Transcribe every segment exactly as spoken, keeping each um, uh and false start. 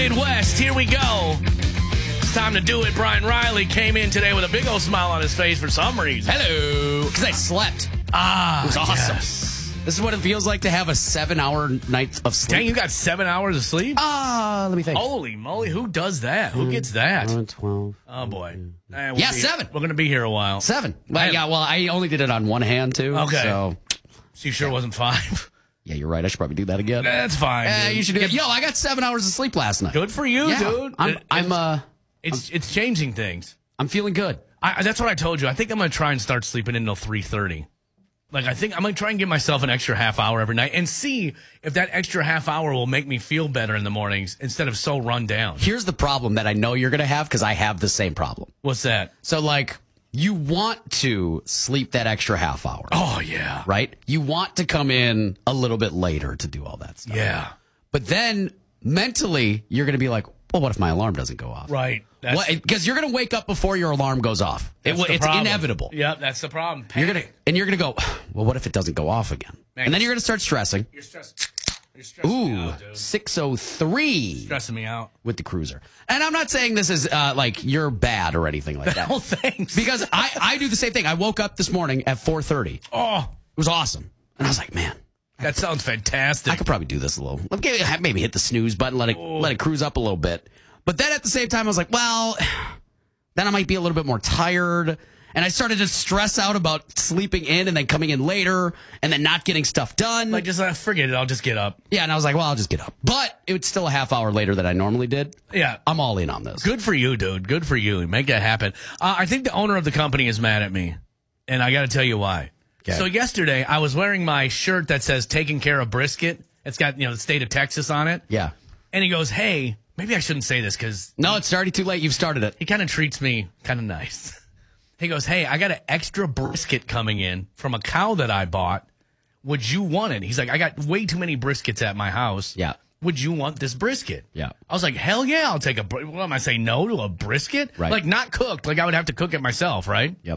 Midwest. Here we go. It's time to do it. Brian Riley came in today with a big old smile on his face for some reason. Hello. Because I slept. Ah, It was awesome. yes. This is what it feels like to have a seven-hour night of sleep. Dang, you got seven hours of sleep? Ah, let me think. Holy moly, who does that? Who gets that? Uh, twelve. Oh, boy. Eh, we'll Yeah, be- seven. We're going to be here a while. Seven. Well, Man. yeah, well, I only did it on one hand, too. Okay. So, So you sure it wasn't five? yeah, you're right. I should probably do that again. That's fine. Eh, dude. you should do it. Yo, I got seven hours of sleep last night. Good for you, Yeah. dude. I'm, It- I'm, it's, uh, it's, it's changing things. I'm feeling good. I, that's what I told you. I think I'm going to try and start sleeping until three thirty. Like, I think I'm going to try and give myself an extra half hour every night and see if that extra half hour will make me feel better in the mornings instead of so run down. Here's the problem that I know you're going to have because I have the same problem. What's that? So, like, you want to sleep that extra half hour, Oh, yeah. right? You want to come in a little bit later to do all that stuff. Yeah. But then mentally, you're going to be like, well, what if my alarm doesn't go off? Right. That's, Because you're going to wake up before your alarm goes off. It, that's the it's problem. inevitable. Yep, that's the problem. You're gonna Panic. and you're gonna go. Well, what if it doesn't go off again? Man, and then you're gonna start stressing. You're stressed. You're stressing me Ooh, out, dude. six oh three Stressing me out. with the cruiser. And I'm not saying this is uh, like you're bad or anything like that. Oh, thanks. Because I I do the same thing. I woke up this morning at four thirty. It Oh, was awesome, and I was like, man, that sounds fantastic. I could probably do this a little. Maybe maybe hit the snooze button, let it let it cruise up a little bit. But then at the same time, I was like, well, then I might be a little bit more tired. And I started to stress out about sleeping in and then coming in later and then not getting stuff done. Like, just uh, forget it. I'll just get up. Yeah, and I was like, well, I'll just get up. But it was still a half hour later than I normally did. Yeah. I'm all in on this. Good for you, dude. Good for you. Make that happen. Uh, I think the owner of the company is mad at me, and I got to tell you why. Okay. So yesterday, I was wearing my shirt that says "Taking Care of Brisket." It's got, you know, the state of Texas on it. Yeah. And he goes, "Hey, maybe I shouldn't say this because No, it's already too late. You've started it. he kind of treats me kind of nice." He goes, "Hey, I got an extra brisket coming in from a cow that I bought. Would you want it?" He's like, "I got way too many briskets at my house. Yeah. Would you want this brisket?" Yeah. I was like, "Hell yeah, I'll take a br- What am I saying no to a brisket? Right. Like not cooked. Like I would have to cook it myself, right?" Yep.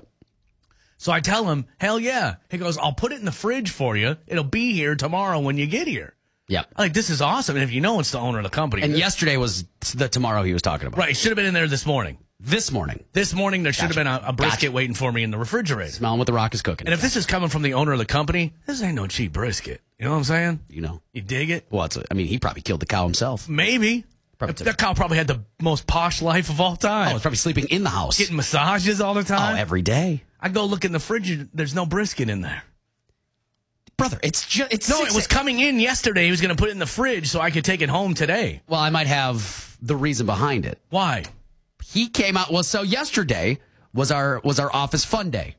So I tell him, "Hell yeah." He goes, "I'll put it in the fridge for you. It'll be here tomorrow when you get here." Yep. I'm like, this is awesome. And if you know it's the owner of the company. And yesterday was the tomorrow he was talking about. Right, it should have been in there this morning. This morning. This morning, there should Gotcha. have been a, a brisket Gotcha. waiting for me in the refrigerator. Smelling what the rock is cooking. And if this is coming from the owner of the company, this ain't no cheap brisket. You know what I'm saying? you know. You dig it? Well, it's a, I mean, he probably killed the cow himself. Maybe. Probably That- took- that cow probably had the most posh life of all Oh, time. he's probably sleeping in the house. Getting massages all the Oh, time. every day. I go look in the fridge. There's no brisket in there. Brother, it's just, it's No, six- it was coming in yesterday. He was going to put it in the fridge so I could take it home today. Well, I might have the reason behind it. Why? He came out, well, so yesterday was our, was our office fun day.